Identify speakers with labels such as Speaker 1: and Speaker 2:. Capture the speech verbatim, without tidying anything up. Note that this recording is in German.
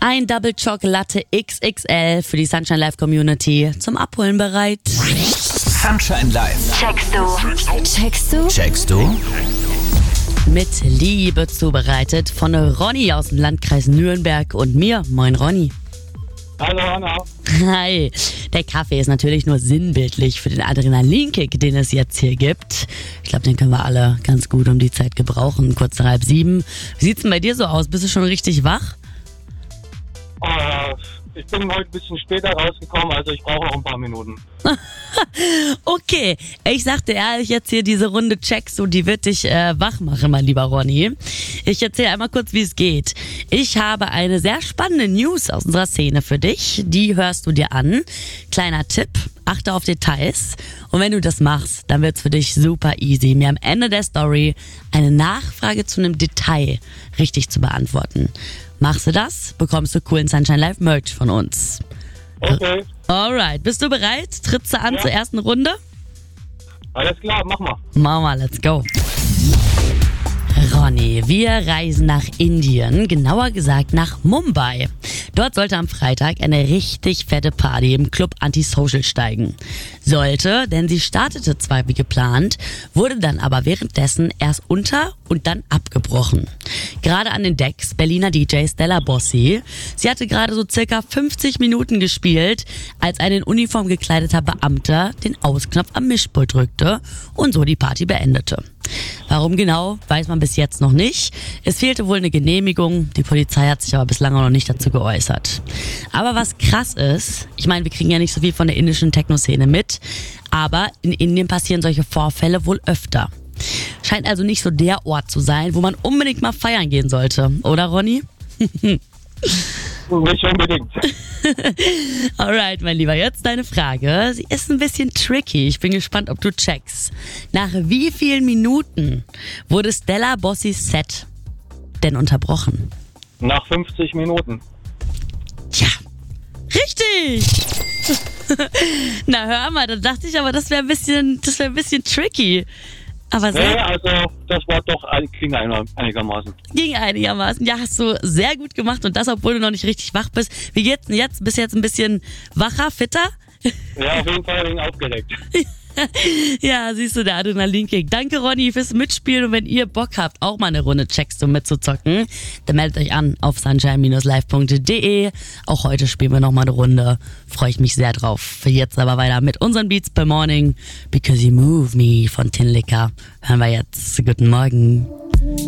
Speaker 1: Ein Double Chocolate X X L für die Sunshine Live Community zum Abholen bereit.
Speaker 2: Sunshine Live.
Speaker 3: Checkst du? Checkst du?
Speaker 2: Checkst du?
Speaker 1: Mit Liebe zubereitet von Ronny aus dem Landkreis Nürnberg und mir. Moin Ronny.
Speaker 4: Hallo Anna.
Speaker 1: Hi. Der Kaffee ist natürlich nur sinnbildlich für den Adrenalinkick, den es jetzt hier gibt. Ich glaube, den können wir alle ganz gut um die Zeit gebrauchen. Kurz nach halb sieben. Wie sieht's denn bei dir so aus? Bist du schon richtig wach?
Speaker 4: Uh, ich bin heute ein bisschen später rausgekommen, also ich brauche noch ein paar Minuten.
Speaker 1: Okay, ich sagte ehrlich, jetzt hier diese Runde Checkst du, die wird dich äh, wach machen, mein lieber Ronny. Ich erzähle einmal kurz, wie es geht. Ich habe eine sehr spannende News aus unserer Szene für dich. Die hörst du dir an. Kleiner Tipp, achte auf Details. Und wenn du das machst, dann wird's für dich super easy, mir am Ende der Story eine Nachfrage zu einem Detail richtig zu beantworten. Machst du das, bekommst du coolen Sunshine Live Merch von uns.
Speaker 4: Okay.
Speaker 1: Alright, bist du bereit? Trittst du an
Speaker 4: Ja.
Speaker 1: zur ersten Runde?
Speaker 4: Alles klar, mach mal.
Speaker 1: Mama, let's go. Ronny, wir reisen nach Indien, genauer gesagt nach Mumbai. Dort sollte am Freitag eine richtig fette Party im Club Antisocial steigen. Sollte, denn sie startete zwar wie geplant, wurde dann aber währenddessen erst unter und dann abgebrochen. Gerade an den Decks Berliner D J Stella Bossi. Sie hatte gerade so circa fünfzig Minuten gespielt, als ein in Uniform gekleideter Beamter den Ausknopf am Mischpult drückte und so die Party beendete. Warum genau, weiß man bis jetzt noch nicht. Es fehlte wohl eine Genehmigung, die Polizei hat sich aber bislang auch noch nicht dazu geäußert. Aber was krass ist, ich meine, wir kriegen ja nicht so viel von der indischen Techno-Szene mit, aber in Indien passieren solche Vorfälle wohl öfter. Scheint also nicht so der Ort zu sein, wo man unbedingt mal feiern gehen sollte, oder Ronny?
Speaker 4: Nicht unbedingt.
Speaker 1: Alright, mein Lieber, jetzt deine Frage. Sie ist ein bisschen tricky. Ich bin gespannt, ob du checkst. Nach wie vielen Minuten wurde Stella Bossis Set denn unterbrochen?
Speaker 4: Nach fünfzig Minuten.
Speaker 1: Tja, richtig! Na hör mal, da dachte ich aber, das wäre ein bisschen, das wäre ein bisschen tricky. Aber
Speaker 4: Nee,
Speaker 1: sehr,
Speaker 4: also das war doch ein- ging ein- einigermaßen.
Speaker 1: ging einigermaßen. Ja, hast du sehr gut gemacht und das, obwohl du noch nicht richtig wach bist. Wie geht's denn jetzt? Bist du jetzt ein bisschen wacher, fitter?
Speaker 4: Ja, auf jeden Fall bin ich aufgeregt.
Speaker 1: Ja, siehst du, der Adrenalinkick. Danke, Ronny, fürs Mitspielen. Und wenn ihr Bock habt, auch mal eine Runde Checkst du mitzuzocken, dann meldet euch an auf sunshine dash live punkt de. Auch heute spielen wir nochmal eine Runde. Freue ich mich sehr drauf. Für jetzt aber weiter mit unseren Beats per Morning. Because You Move Me von Tin Licker. Hören wir jetzt. Guten Morgen.